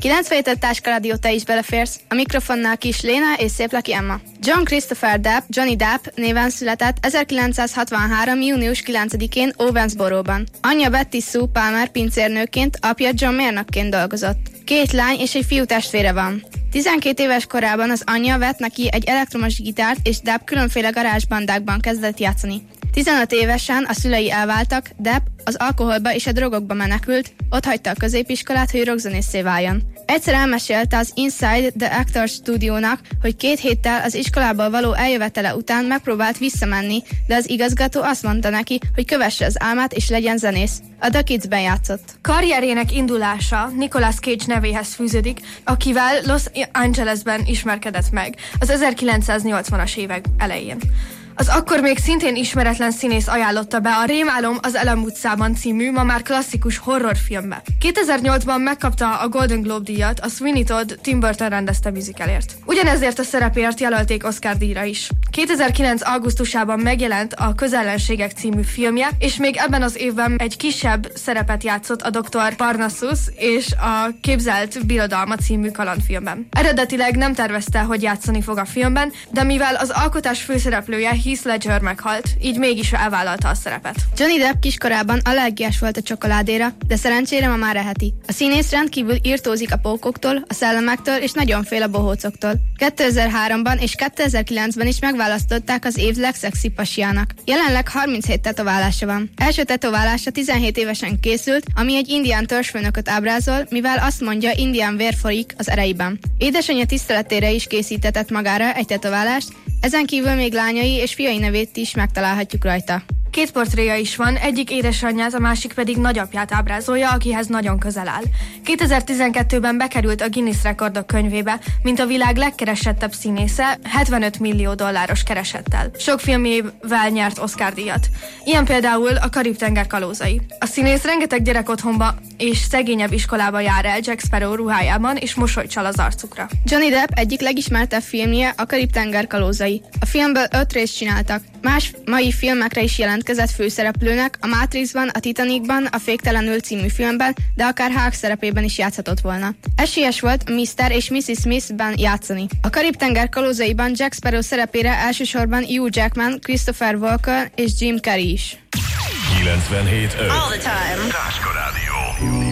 97 Táskaradio, te is beleférsz. A mikrofonnál Kis Léna és Széplaki Emma. John Christopher Depp, Johnny Depp néven született 1963. június 9-én Owensboro-ban. Anyja Betty Sue Palmer pincérnőként, apja John mérnökként dolgozott. 2 lány és egy fiú testvére van. 12 éves korában az anyja vett neki egy elektromos gitárt, és Depp különféle garázsbandákban kezdett játszani. 15 évesen a szülei elváltak, Depp az alkoholba és a drogokba menekült, ott hagyta a középiskolát, hogy rockzenésszé váljon. Egyszer elmesélte az Inside the Actors stúdiónak, hogy 2 héttel az iskolából való eljövetele után megpróbált visszamenni, de az igazgató azt mondta neki, hogy kövesse az álmát és legyen zenész. A The Kids-ben játszott. Karrierjének indulása Nicolas Cage nevéhez fűződik, akivel Los Angelesben ismerkedett meg az 1980-as évek elején. Az akkor még szintén ismeretlen színész ajánlotta be a Rémálom az Elem utcában című, ma már klasszikus horrorfilmbe. 2008-ban megkapta a Golden Globe-díjat, a Sweeney Todd Tim Burton rendezte musicalért. Ugyanezért a szerepért jelölték Oscar-díjra is. 2009. augusztusában megjelent a Közellenségek című filmje, és még ebben az évben egy kisebb szerepet játszott a Dr. Parnassus és a Képzelt Birodalma című kalandfilmben. Eredetileg nem tervezte, hogy játszani fog a filmben, de mivel az alkotás főszereplője Heath Ledger meghalt, így mégis elvállalta a szerepet. Johnny Depp kiskorában allergiás volt a csokoládéra, de szerencsére ma már eheti. A színész rendkívül irtózik a pókoktól, a szellemektől és nagyon fél a bohócoktól. 2003-ban és 2009-ben is megválasztották az év legszexi pasiának. Jelenleg 37 tetoválása van. Első tetoválása 17 évesen készült, ami egy indián törzsfőnököt ábrázol, mivel azt mondja, indián vér folyik az ereiben. Édesanyja tiszteletére is készítetett magára egy tetoválást, ezen kívül még lányai és fiai nevét is megtalálhatjuk rajta. 2 portréja is van, egyik édesanyját, a másik pedig nagyapját ábrázolja, akihez nagyon közel áll. 2012-ben bekerült a Guinness rekordok könyvébe, mint a világ legkeresettebb színésze, $75 millió keresettel. Sok filmjével nyert Oscar-díjat. Ilyen például a Karib-tenger kalózai. A színész rengeteg gyerekotthonba és szegényebb iskolába jár el Jack Sparrow ruhájában, és mosolyt csal az arcukra. Johnny Depp egyik legismertebb filmje a Karib-tenger kalózai. A filmből 5 részt csináltak. Más mai filmekre is jelentkezett főszereplőnek, a Matrixban, a Titanicban, a Féktelenül című filmben, de akár Hulk szerepében is játszhatott volna. Esélyes volt Mr. és Mrs. Smith-ben játszani. A Karib-tenger kalózaiban Jack Sparrow szerepére elsősorban Hugh Jackman, Christopher Walken és Jim Carrey is. 97.5 All the time. Táskaradio.